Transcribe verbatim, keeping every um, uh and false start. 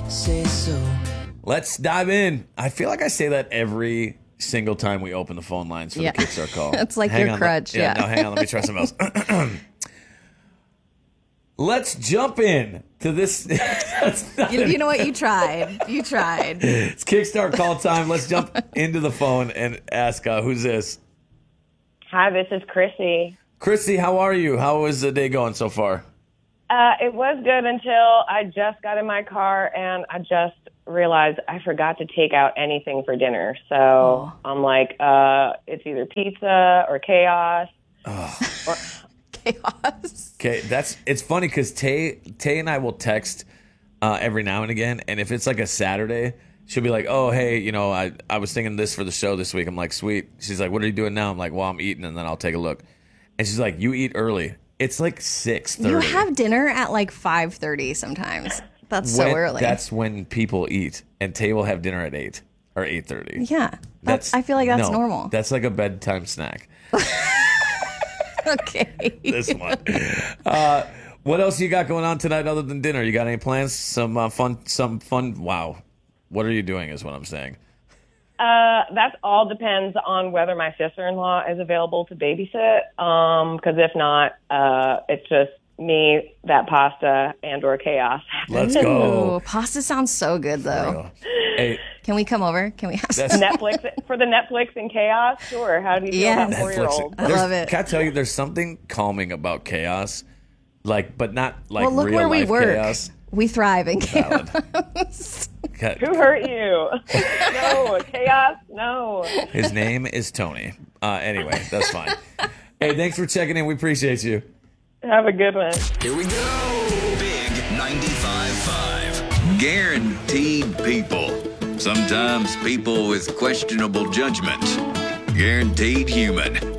say so. Let's dive in. I feel like I say that every single time we open the phone lines for Yeah. the Kickstart call. It's like Hang your on, crutch, Yeah, yeah. no, hang on. Let me try something else. Let's jump in to this. That's not You, an- you know what? You tried. You tried. It's Kickstart call time. Let's jump into the phone and ask, uh, who's this? Hi, this is Chrissy. Chrissy, how are you? How is the day going so far? Uh, it was good until I just got in my car and I just realized I forgot to take out anything for dinner. So Oh. I'm like, uh, it's either pizza or chaos. Or, Chaos. Okay, that's it's funny because Tay Tay and I will text uh, every now and again, and if it's like a Saturday, she'll be like, "Oh, hey, you know, I I was thinking this for the show this week." I'm like, "Sweet." She's like, "What are you doing now?" I'm like, "Well, I'm eating, and then I'll take a look." And she's like, "You eat early." It's like six thirty. You have dinner at like five thirty sometimes. That's so When- early. That's when people eat, and Tay will have dinner at eight or eight thirty. yeah. That's, I feel like that's no, normal. That's like a bedtime snack. Okay. This one. Uh, what else you got going on tonight other than dinner? You got any plans? Some uh, fun? Some fun? Wow. What are you doing? Is what I'm saying. uh, that all depends on whether my sister-in-law is available to babysit. Um, 'cause if not, uh, it's just me, that pasta, and or chaos. Let's go. Ooh, pasta sounds so good though. Hey, Can we come over? Can we have some? that's Netflix for the Netflix and chaos. Sure. How do you feel Yes. about four-year-old? I There's- love it. Can I tell you, there's something calming about chaos, like, but not like Well, look real where we life work. chaos. We thrive in chaos. Valid. Who hurt you? No chaos. No. His name is Tony. Uh, anyway, that's fine. Hey, thanks for checking in. We appreciate you. Have a good one. Here we go. Big ninety-five point five. Guaranteed people. Sometimes people with questionable judgment. Guaranteed human.